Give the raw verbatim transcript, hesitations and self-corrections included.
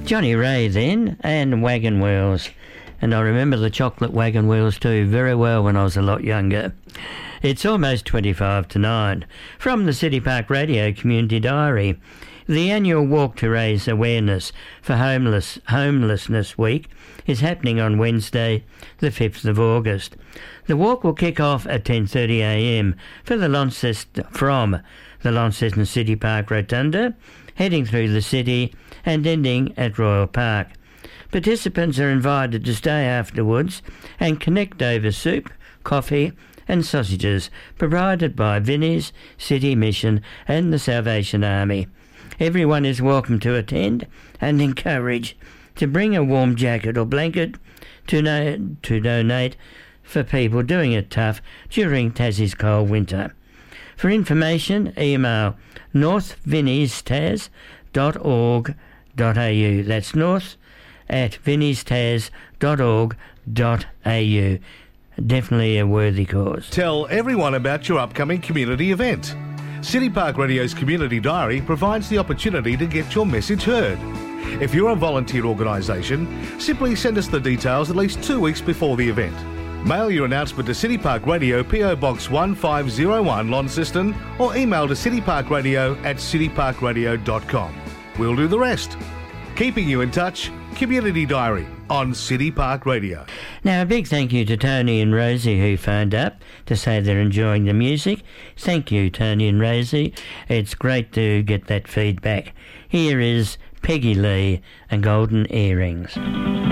Johnny Ray then, and Wagon Wheels. And I remember the chocolate wagon wheels too very well when I was a lot younger. It's almost twenty-five to nine. From the City Park Radio Community Diary. The annual walk to raise awareness for homeless Homelessness Week is happening on Wednesday, the fifth of August. The walk will kick off at ten thirty a m for the Launceston, from the Launceston City Park Rotunda, heading through the city and ending at Royal Park. Participants are invited to stay afterwards and connect over soup, coffee and sausages provided by Vinnie's, City Mission and the Salvation Army. Everyone is welcome to attend and encouraged to bring a warm jacket or blanket to, no, to donate for people doing it tough during Tassie's cold winter. For information, email northvinniestas dot org dot a u. That's north at vinniestas dot org dot a u. Definitely a worthy cause. Tell everyone about your upcoming community event. City Park Radio's Community Diary provides the opportunity to get your message heard. If you're a volunteer organisation, simply send us the details at least two weeks before the event. Mail your announcement to City Park Radio, P O Box one five zero one, Launceston, or email to cityparkradio at cityparkradio dot com. We'll do the rest. Keeping you in touch, Community Diary on City Park Radio. Now, a big thank you to Tony and Rosie who phoned up to say they're enjoying the music. Thank you, Tony and Rosie. It's great to get that feedback. Here is Peggy Lee and Golden Earrings.